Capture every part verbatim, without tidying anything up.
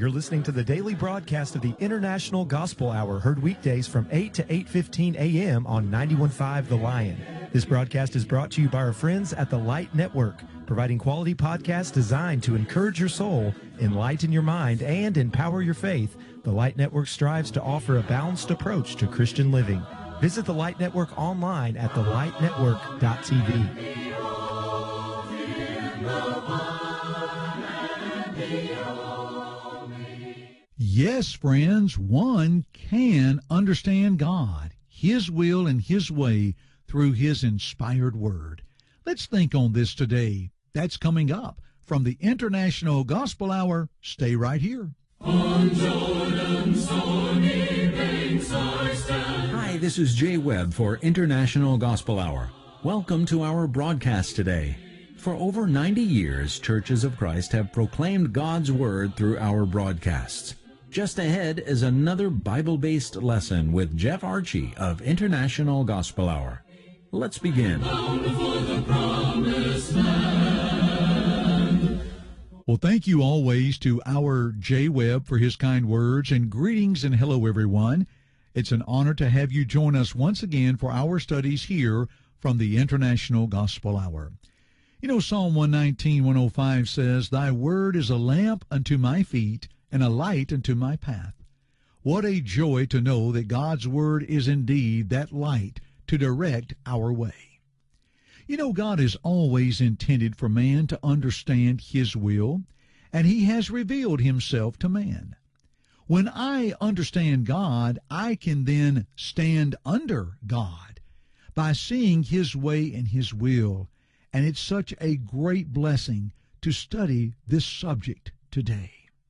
You're listening to the daily broadcast of the International Gospel Hour, heard weekdays from eight to eight fifteen a.m. on ninety-one point five The Lion. This broadcast is brought to you by our friends at the Light Network, providing quality podcasts designed to encourage your soul, enlighten your mind, and empower your faith. The Light Network strives to offer a balanced approach to Christian living. Visit the Light Network online at the light network dot t v. Yes, friends, one can understand God, His will and His way through His inspired Word. Let's think on this today. That's coming up from the International Gospel Hour. Stay right here. On Jordan's stormy banks I stand. Hi, this is Jay Webb for International Gospel Hour. Welcome to our broadcast today. For over ninety years, Churches of Christ have proclaimed God's Word through our broadcasts. Just ahead is another Bible-based lesson with Jeff Archie of International Gospel Hour. Let's begin. Bound for the promised land. Well, thank you always to our Jay Webb for his kind words, and greetings and hello, everyone. It's an honor to have you join us once again for our studies here from the International Gospel Hour. You know, Psalm one nineteen, one oh five says, "Thy word is a lamp unto my feet, and a light unto my path." What a joy to know that God's Word is indeed that light to direct our way. You know, God has always intended for man to understand His will, and He has revealed Himself to man. When I understand God, I can then stand under God by seeing His way and His will, and it's such a great blessing to study this subject today.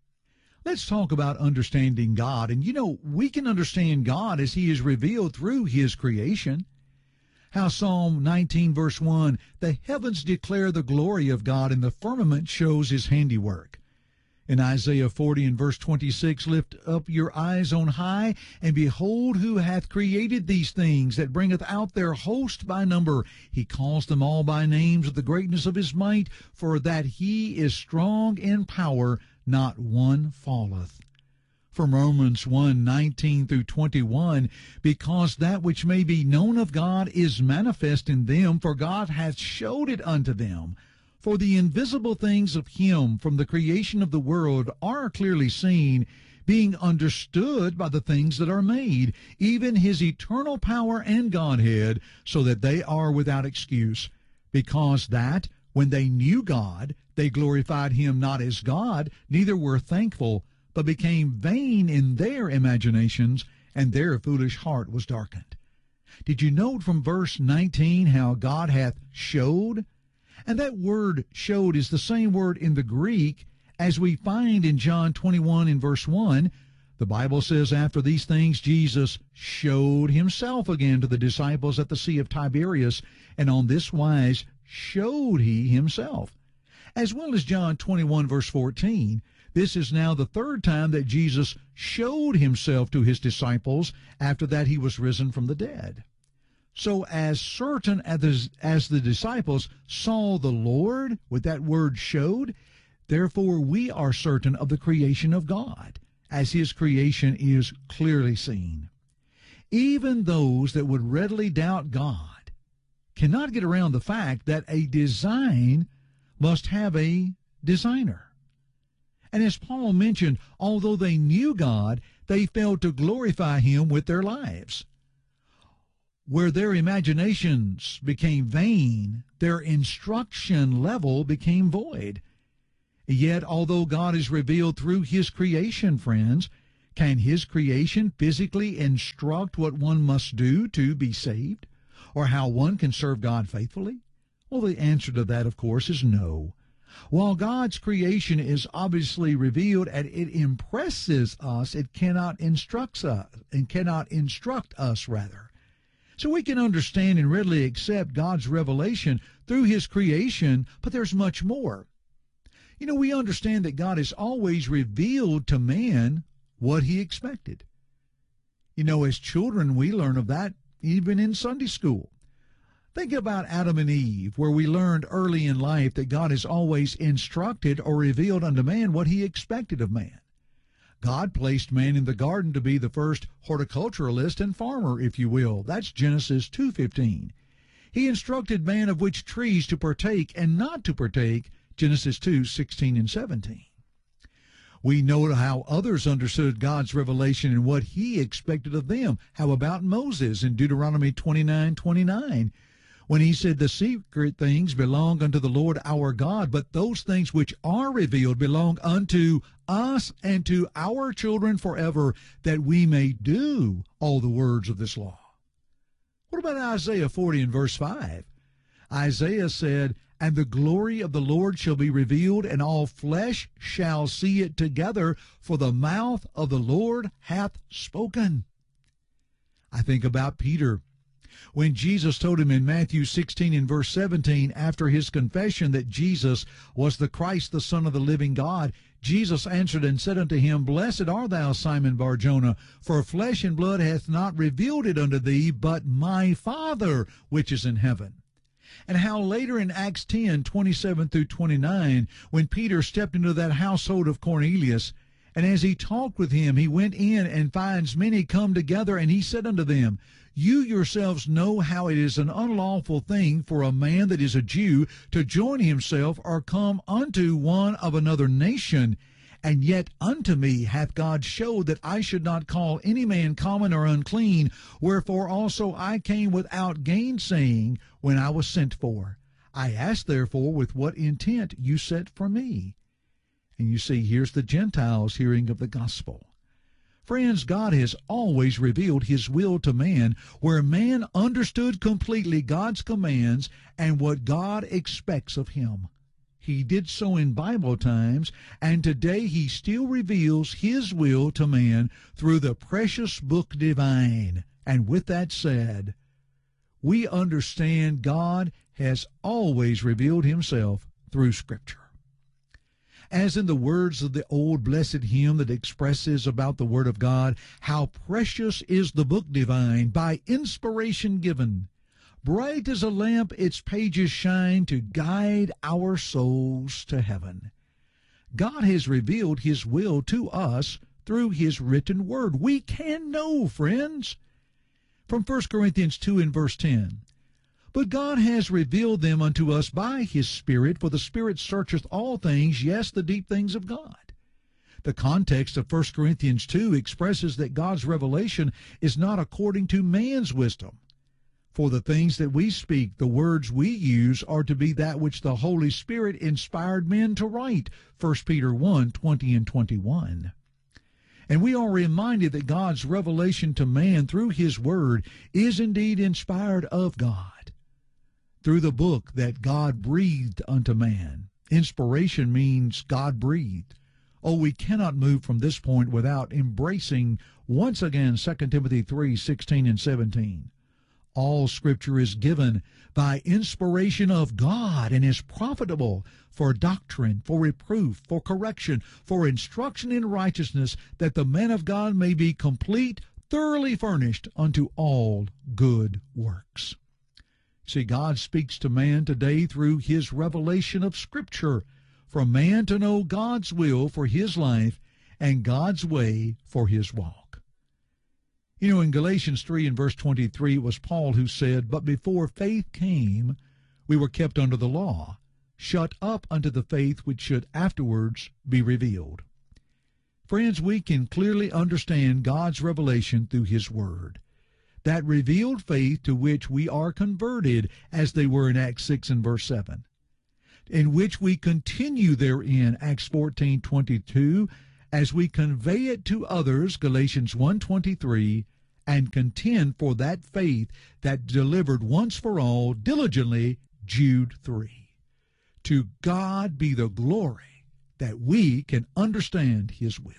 Let's talk about understanding God. And you know, we can understand God as He is revealed through His creation. How Psalm nineteen verse one, "The heavens declare the glory of God, and the firmament shows His handiwork." In Isaiah forty and verse twenty-six, "Lift up your eyes on high, and behold who hath created these things, that bringeth out their host by number. He calls them all by names of the greatness of His might, for that He is strong in power, not one falleth." From Romans one, nineteen through twenty-one, "Because that which may be known of God is manifest in them, for God hath showed it unto them. For the invisible things of Him from the creation of the world are clearly seen, being understood by the things that are made, even His eternal power and Godhead, so that they are without excuse. Because that, when they knew God, they glorified Him not as God, neither were thankful, but became vain in their imaginations, and their foolish heart was darkened." Did you note from verse nineteen how God hath showed? And that word showed is the same word in the Greek as we find in John twenty-one in verse one. The Bible says, "After these things Jesus showed Himself again to the disciples at the Sea of Tiberias, and on this wise showed He Himself." As well as John twenty-one verse fourteen, this is now the third time that Jesus showed Himself to His disciples after that He was risen from the dead. So as certain as, as the disciples saw the Lord, with that word showed, therefore we are certain of the creation of God, as His creation is clearly seen. Even those that would readily doubt God cannot get around the fact that a design must have a designer. And as Paul mentioned, although they knew God, they failed to glorify Him with their lives. Where their imaginations became vain, their instruction level became void. Yet, although God is revealed through His creation, friends, can His creation physically instruct what one must do to be saved, or how one can serve God faithfully? Well, the answer to that, of course, is no. While God's creation is obviously revealed and it impresses us, it cannot instruct us, and cannot instruct us, rather. So we can understand and readily accept God's revelation through His creation, but there's much more. You know, we understand that God has always revealed to man what He expected. You know, as children, we learn of that even in Sunday school. Think about Adam and Eve, where we learned early in life that God has always instructed or revealed unto man what He expected of man. God placed man in the garden to be the first horticulturalist and farmer, if you will. That's Genesis two fifteen. He instructed man of which trees to partake and not to partake, Genesis two sixteen and seventeen. We know how others understood God's revelation and what he expected of them. How about Moses in Deuteronomy twenty-nine twenty-nine? When he said, the secret things belong unto the Lord our God, but those things which are revealed belong unto us and to our children forever, that we may do all the words of this law. What about Isaiah forty and verse five? Isaiah said, and the glory of the Lord shall be revealed, and all flesh shall see it together, for the mouth of the Lord hath spoken. I think about Peter. When Jesus told him in Matthew sixteen and verse seventeen, after his confession that Jesus was the Christ, the Son of the living God, Jesus answered and said unto him, Blessed art thou, Simon Bar-Jonah, for flesh and blood hath not revealed it unto thee, but my Father which is in heaven. And how later in Acts ten, twenty-seven through twenty-nine, when Peter stepped into that household of Cornelius, and as he talked with him, he went in and finds many come together, and he said unto them, You yourselves know how it is an unlawful thing for a man that is a Jew to join himself or come unto one of another nation. And yet unto me hath God showed that I should not call any man common or unclean. Wherefore also I came without gainsaying when I was sent for. I ask therefore with what intent you sent for me. And you see, here's the Gentiles hearing of the gospel. Friends, God has always revealed his will to man, where man understood completely God's commands and what God expects of him. He did so in Bible times, and today he still reveals his will to man through the precious book divine. And with that said, we understand God has always revealed himself through Scripture. As in the words of the old blessed hymn that expresses about the Word of God, how precious is the book divine, by inspiration given. Bright as a lamp its pages shine to guide our souls to heaven. God has revealed his will to us through his written word. We can know, friends. From First Corinthians two and verse ten. But God has revealed them unto us by his Spirit, for the Spirit searcheth all things, yes, the deep things of God. The context of First Corinthians two expresses that God's revelation is not according to man's wisdom. For the things that we speak, the words we use, are to be that which the Holy Spirit inspired men to write, First Peter one, twenty and twenty-one. And we are reminded that God's revelation to man through his word is indeed inspired of God. Through the book that God breathed unto man. Inspiration means God breathed. Oh, we cannot move from this point without embracing once again Second Timothy three, sixteen and seventeen. All Scripture is given by inspiration of God and is profitable for doctrine, for reproof, for correction, for instruction in righteousness, that the man of God may be complete, thoroughly furnished unto all good works. See, God speaks to man today through his revelation of Scripture, for man to know God's will for his life and God's way for his walk. You know, in Galatians three and verse twenty-three, it was Paul who said, But before faith came, we were kept under the law, shut up unto the faith which should afterwards be revealed. Friends, we can clearly understand God's revelation through his word. That revealed faith to which we are converted, as they were in Acts six and verse seven, in which we continue therein, Acts fourteen twenty-two, as we convey it to others, Galatians one twenty-three, and contend for that faith that delivered once for all diligently, Jude three. To God be the glory that we can understand his will.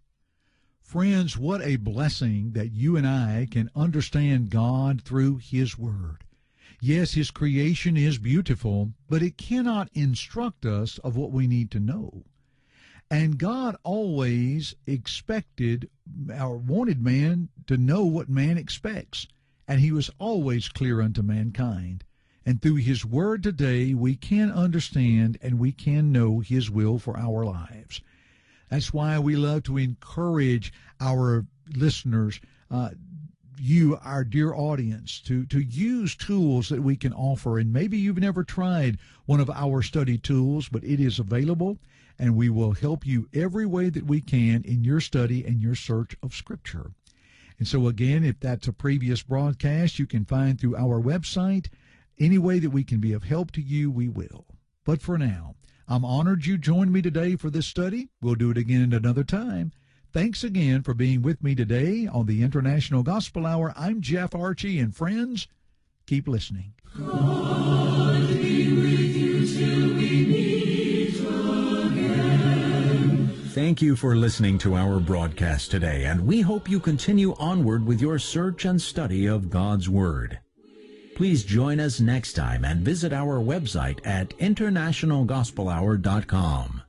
Friends, what a blessing that you and I can understand God through his word. Yes, his creation is beautiful, but it cannot instruct us of what we need to know. And God always expected or wanted man to know what man expects, and he was always clear unto mankind. And through his word today, we can understand and we can know his will for our lives. That's why we love to encourage our listeners, uh, you, our dear audience, to, to use tools that we can offer. And maybe you've never tried one of our study tools, but it is available, and we will help you every way that we can in your study and your search of Scripture. And so again, if that's a previous broadcast, you can find through our website. Any way that we can be of help to you, we will. But for now, I'm honored you joined me today for this study. We'll do it again at another time. Thanks again for being with me today on the International Gospel Hour. I'm Jeff Archie, and friends, keep listening. God be with you till we meet again. Thank you for listening to our broadcast today, and we hope you continue onward with your search and study of God's Word. Please join us next time and visit our website at international gospel hour dot com.